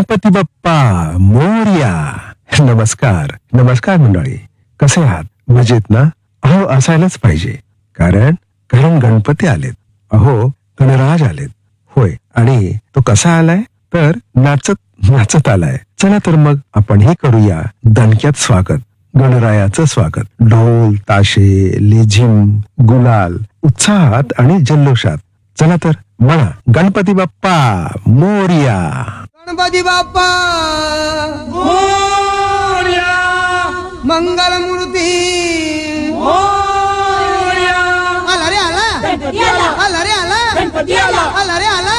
गणपती बाप्पा मोरया. नमस्कार नमस्कार मंडळी, कसे आहात? मजेत ना? अहो असायलाच पाहिजे, कारण कारण गणपती आलेत. अहो गणराज आलेत. होय, आणि तो कसा आलाय? तर नाचत नाचत आलाय. चला तर मग आपण हे करूया दणक्यात स्वागत, गणरायाचं स्वागत. ढोल ताशे लेझिम गुलाल उत्साहात आणि जल्लोषात. चला तर म्हणा गणपती बाप्पा मोरया. गणपती बाप्पा मोरया, मंगल मूर्ती मोरया. आला रे आला, आला रे आला, आला रे आला.